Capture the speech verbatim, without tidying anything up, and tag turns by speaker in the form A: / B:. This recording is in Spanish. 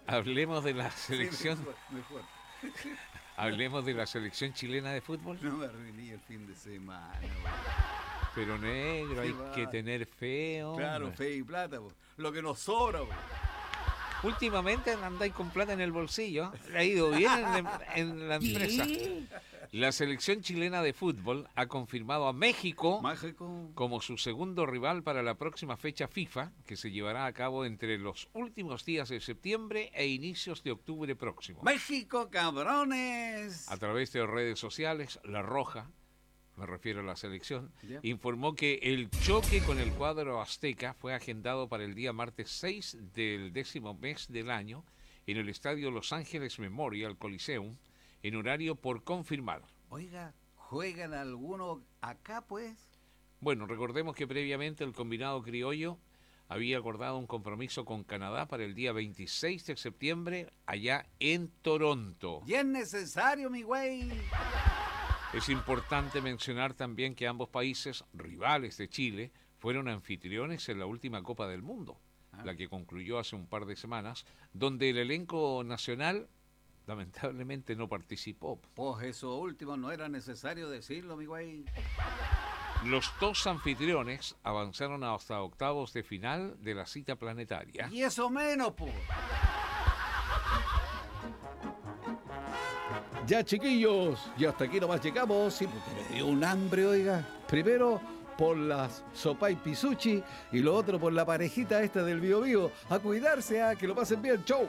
A: Hablemos de la selección,
B: Sí, mejor, mejor.
A: hablemos de la selección chilena de fútbol.
B: No me arruiné el fin de semana, weón.
A: Pero negro,
B: ¿Qué
A: hay
B: va?
A: que tener fe,
B: Claro,
A: hombre.
B: fe y plata, po. Lo que nos sobra, po.
A: Últimamente andáis con plata en el bolsillo. Le ha ido bien en, en la empresa. La selección chilena de fútbol ha confirmado a México
B: Mágico.
A: como su segundo rival para la próxima fecha FIFA, que se llevará a cabo entre los últimos días de septiembre e inicios de octubre próximo.
B: México, cabrones.
A: A través de redes sociales, La Roja, me refiero a la selección,
B: Ya.
A: informó que el choque con el cuadro azteca fue agendado para el día martes seis del décimo mes del año en el estadio Los Ángeles Memorial Coliseum, en horario por confirmar.
B: Oiga, ¿juegan alguno acá, pues?
A: Bueno, recordemos que previamente el combinado criollo había acordado un compromiso con Canadá para el día veintiséis de septiembre allá en Toronto.
B: Y es necesario, mi güey.
A: Es importante mencionar también que ambos países, rivales de Chile, fueron anfitriones en la última Copa del Mundo,
B: Ah.
A: la que concluyó hace un par de semanas, donde el elenco nacional lamentablemente no participó.
B: Pues eso último no era necesario decirlo, mi güey.
A: Los dos anfitriones avanzaron hasta octavos de final de la cita planetaria.
B: Y eso menos, pues.
C: Ya, chiquillos, y hasta aquí nomás llegamos, sí, porque me dio un hambre, oiga. Primero por las sopa y pisuchi y lo otro por la parejita esta del Bio Bio. A cuidarse, a que lo pasen bien, chau.